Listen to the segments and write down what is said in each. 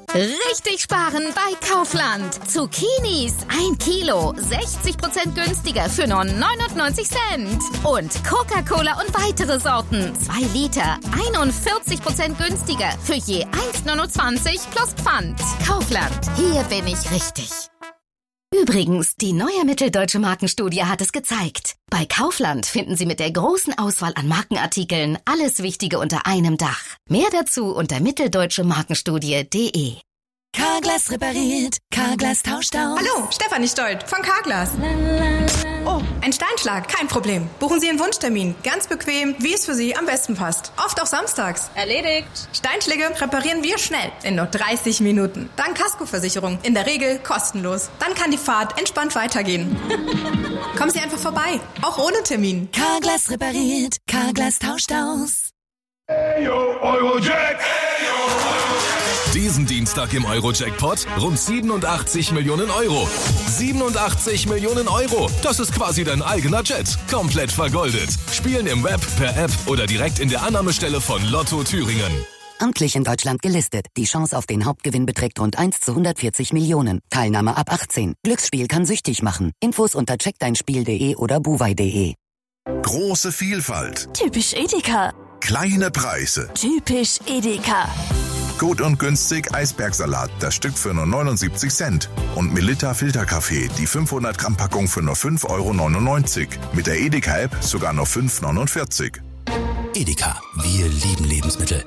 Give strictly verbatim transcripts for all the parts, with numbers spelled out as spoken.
Richtig sparen bei Kaufland. Zucchinis ein Kilo, sechzig Prozent günstiger für nur neunundneunzig Cent. Und Coca-Cola und weitere Sorten, zwei Liter, einundvierzig Prozent günstiger für je eins neunundzwanzig plus Pfand. Kaufland, hier bin ich richtig. Übrigens, die neue Mitteldeutsche Markenstudie hat es gezeigt. Bei Kaufland finden Sie mit der großen Auswahl an Markenartikeln alles Wichtige unter einem Dach. Mehr dazu unter mitteldeutsche markenstudie punkt de. Carglass repariert, Carglass tauscht aus. Hallo, Stefanie Stolt von Carglass. Oh, ein Steinschlag, kein Problem. Buchen Sie Ihren Wunschtermin, ganz bequem, wie es für Sie am besten passt. Oft auch samstags. Erledigt. Steinschläge reparieren wir schnell, in nur dreißig Minuten. Dann Kaskoversicherung, in der Regel kostenlos. Dann kann die Fahrt entspannt weitergehen. Kommen Sie einfach vorbei, auch ohne Termin. Carglass repariert, Carglass tauscht aus. Hey yo, Eurojack! Hey yo, Eurojack! Diesen Dienstag im Euro-Jackpot rund siebenundachtzig Millionen Euro. siebenundachtzig Millionen Euro. Das ist quasi dein eigener Jet. Komplett vergoldet. Spielen im Web, per App oder direkt in der Annahmestelle von Lotto Thüringen. Amtlich in Deutschland gelistet. Die Chance auf den Hauptgewinn beträgt rund eins zu hundertvierzig Millionen. Teilnahme ab achtzehn. Glücksspiel kann süchtig machen. Infos unter check dein spiel punkt de oder buwei punkt de. Große Vielfalt. Typisch Edeka. Kleine Preise. Typisch Edeka. Gut und günstig Eisbergsalat, das Stück für nur neunundsiebzig Cent. Und Melitta Filterkaffee, die fünfhundert Gramm Packung für nur fünf Euro neunundneunzig. Mit der Edeka-App sogar nur fünf Euro neunundvierzig. Edeka, wir lieben Lebensmittel.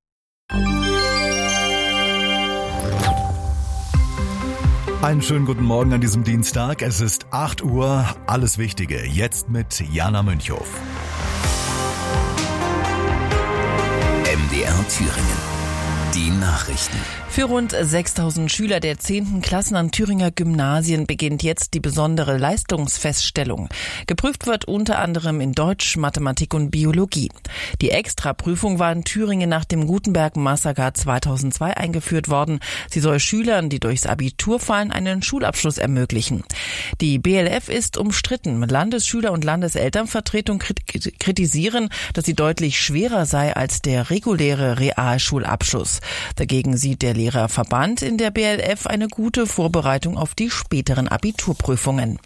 Einen schönen guten Morgen an diesem Dienstag. Es ist acht Uhr. Alles Wichtige jetzt mit Jana Münchhoff. M D R Thüringen. Die Nachrichten. Für rund sechstausend Schüler der zehnten Klassen an Thüringer Gymnasien beginnt jetzt die besondere Leistungsfeststellung. Geprüft wird unter anderem in Deutsch, Mathematik und Biologie. Die Extraprüfung war in Thüringen nach dem Gutenberg-Massaker zweitausendzwei eingeführt worden. Sie soll Schülern, die durchs Abitur fallen, einen Schulabschluss ermöglichen. Die B L F ist umstritten. Landesschüler- und Landeselternvertretung kritisieren, dass sie deutlich schwerer sei als der reguläre Realschulabschluss. Dagegen sieht der Lehrerverband in der B L F eine gute Vorbereitung auf die späteren Abiturprüfungen.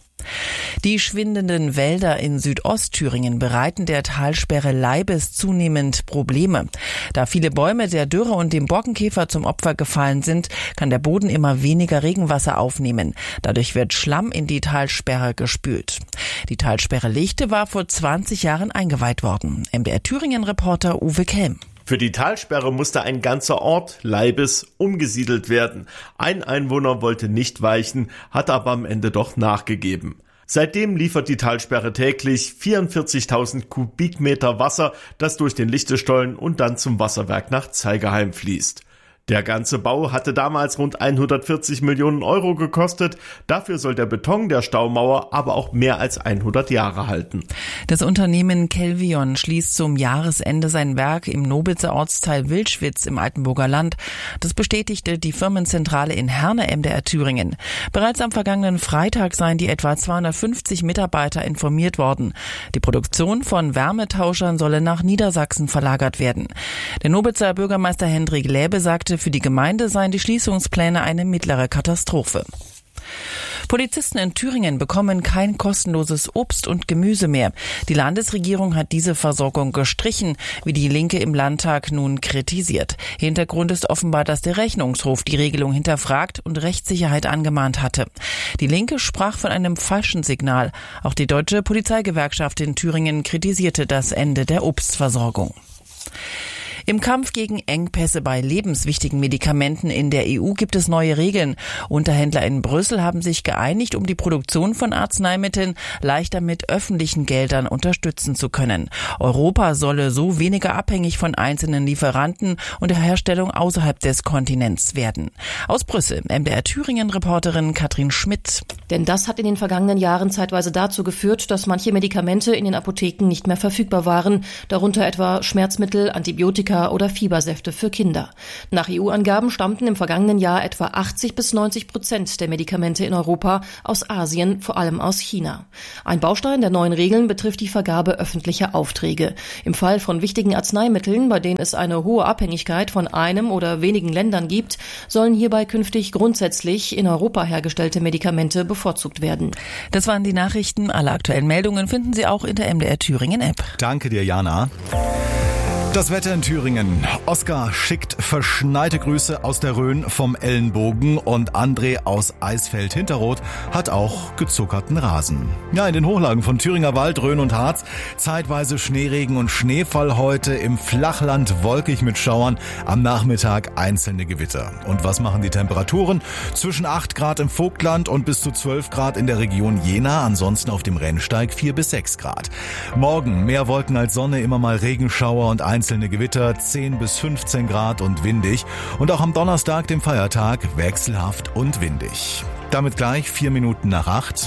Die schwindenden Wälder in Südostthüringen bereiten der Talsperre Leibes zunehmend Probleme. Da viele Bäume der Dürre und dem Borkenkäfer zum Opfer gefallen sind, kann der Boden immer weniger Regenwasser aufnehmen. Dadurch wird Schlamm in die Talsperre gespült. Die Talsperre Lichte war vor zwanzig Jahren eingeweiht worden. M D R Thüringen-Reporter Uwe Kelm. Für die Talsperre musste ein ganzer Ort, Leibes, umgesiedelt werden. Ein Einwohner wollte nicht weichen, hat aber am Ende doch nachgegeben. Seitdem liefert die Talsperre täglich vierundvierzigtausend Kubikmeter Wasser, das durch den Lichtestollen und dann zum Wasserwerk nach Zeigerheim fließt. Der ganze Bau hatte damals rund hundertvierzig Millionen Euro gekostet. Dafür soll der Beton der Staumauer aber auch mehr als hundert Jahre halten. Das Unternehmen Kelvion schließt zum Jahresende sein Werk im Nobitzer Ortsteil Wildschwitz im Altenburger Land. Das bestätigte die Firmenzentrale in Herne, M D R Thüringen. Bereits am vergangenen Freitag seien die etwa zweihundertfünfzig Mitarbeiter informiert worden. Die Produktion von Wärmetauschern solle nach Niedersachsen verlagert werden. Der Nobitzer Bürgermeister Hendrik Läbe sagte, für die Gemeinde seien die Schließungspläne eine mittlere Katastrophe. Polizisten in Thüringen bekommen kein kostenloses Obst und Gemüse mehr. Die Landesregierung hat diese Versorgung gestrichen, wie die Linke im Landtag nun kritisiert. Hintergrund ist offenbar, dass der Rechnungshof die Regelung hinterfragt und Rechtssicherheit angemahnt hatte. Die Linke sprach von einem falschen Signal. Auch die Deutsche Polizeigewerkschaft in Thüringen kritisierte das Ende der Obstversorgung. Im Kampf gegen Engpässe bei lebenswichtigen Medikamenten in der E U gibt es neue Regeln. Unterhändler in Brüssel haben sich geeinigt, um die Produktion von Arzneimitteln leichter mit öffentlichen Geldern unterstützen zu können. Europa solle so weniger abhängig von einzelnen Lieferanten und der Herstellung außerhalb des Kontinents werden. Aus Brüssel, M D R Thüringen-Reporterin Katrin Schmidt. Denn das hat in den vergangenen Jahren zeitweise dazu geführt, dass manche Medikamente in den Apotheken nicht mehr verfügbar waren, darunter etwa Schmerzmittel, Antibiotika Antibiotika oder Fiebersäfte für Kinder. Nach E U-Angaben stammten im vergangenen Jahr etwa achtzig bis neunzig Prozent der Medikamente in Europa aus Asien, vor allem aus China. Ein Baustein der neuen Regeln betrifft die Vergabe öffentlicher Aufträge. Im Fall von wichtigen Arzneimitteln, bei denen es eine hohe Abhängigkeit von einem oder wenigen Ländern gibt, sollen hierbei künftig grundsätzlich in Europa hergestellte Medikamente bevorzugt werden. Das waren die Nachrichten. Alle aktuellen Meldungen finden Sie auch in der M D R Thüringen App. Danke dir, Jana. Das Wetter in Thüringen. Oskar schickt verschneite Grüße aus der Rhön vom Ellenbogen und André aus Eisfeld-Hinterrot hat auch gezuckerten Rasen. Ja, in den Hochlagen von Thüringer Wald, Rhön und Harz zeitweise Schneeregen und Schneefall heute, im Flachland wolkig mit Schauern, am Nachmittag einzelne Gewitter. Und was machen die Temperaturen? Zwischen acht Grad im Vogtland und bis zu zwölf Grad in der Region Jena, ansonsten auf dem Rennsteig vier bis sechs Grad. Morgen mehr Wolken als Sonne, immer mal Regenschauer und einzelne Einzelne Gewitter, zehn bis fünfzehn Grad und windig. Und auch am Donnerstag, dem Feiertag, wechselhaft und windig. Damit gleich vier Minuten nach acht.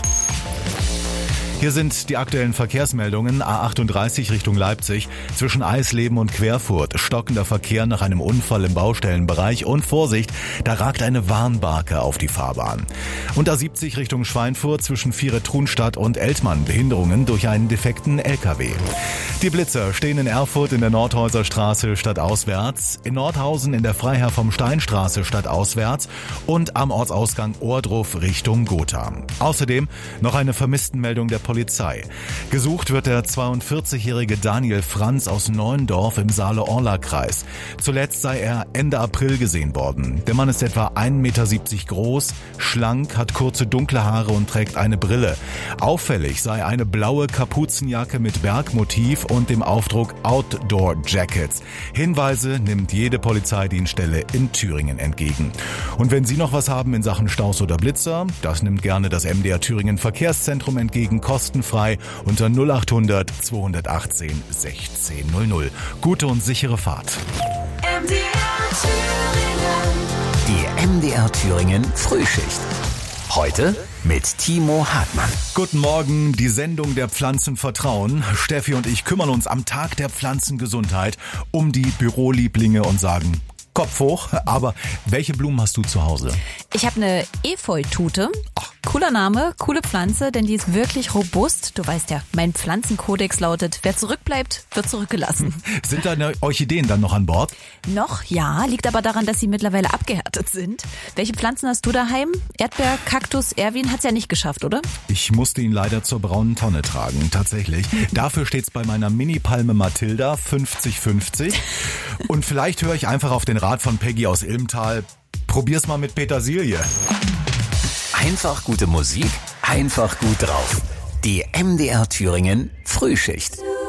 Hier sind die aktuellen Verkehrsmeldungen. A achtunddreißig Richtung Leipzig. Zwischen Eisleben und Querfurt stockender Verkehr nach einem Unfall im Baustellenbereich. Und Vorsicht, da ragt eine Warnbarke auf die Fahrbahn. Und A siebzig Richtung Schweinfurt zwischen Viere-Trunstadt und Eltmann. Behinderungen durch einen defekten L K W. Die Blitzer stehen in Erfurt in der Nordhäuser Straße stadtauswärts, in Nordhausen in der Freiherr vom Steinstraße stadtauswärts und am Ortsausgang Ohrdruf Richtung Gotha. Außerdem noch eine Vermisstenmeldung der Polizei. Gesucht wird der zweiundvierzigjährige Daniel Franz aus Neuendorf im Saale-Orla-Kreis. Zuletzt sei er Ende April gesehen worden. Der Mann ist etwa ein Meter siebzig groß, schlank, hat kurze dunkle Haare und trägt eine Brille. Auffällig sei eine blaue Kapuzenjacke mit Bergmotiv und dem Aufdruck Outdoor Jackets. Hinweise nimmt jede Polizeidienststelle in Thüringen entgegen. Und wenn Sie noch was haben in Sachen Staus oder Blitzer, das nimmt gerne das M D R Thüringen Verkehrszentrum entgegen, kostenfrei unter null achthundert zweihundertachtzehn sechzehn null null. Gute und sichere Fahrt. M D R Thüringen. Die M D R Thüringen Frühschicht. Heute mit Timo Hartmann. Guten Morgen, die Sendung der Pflanzenvertrauen. Steffi und ich kümmern uns am Tag der Pflanzengesundheit um die Bürolieblinge und sagen Kopf hoch. Aber welche Blumen hast du zu Hause? Ich habe eine Efeutute. Cooler Name, coole Pflanze, denn die ist wirklich robust. Du weißt ja, mein Pflanzenkodex lautet, wer zurückbleibt, wird zurückgelassen. Sind deine Orchideen dann noch an Bord? Noch, ja. Liegt aber daran, dass sie mittlerweile abgehärtet sind. Welche Pflanzen hast du daheim? Erdbeer, Kaktus, Erwin hat's ja nicht geschafft, oder? Ich musste ihn leider zur braunen Tonne tragen, tatsächlich. Dafür steht's bei meiner Mini-Palme Mathilda fünfzig fünfzig. Und vielleicht höre ich einfach auf den Rat von Peggy aus Ilmtal. Probier's mal mit Petersilie. Einfach gute Musik, einfach gut drauf. Die M D R Thüringen Frühschicht.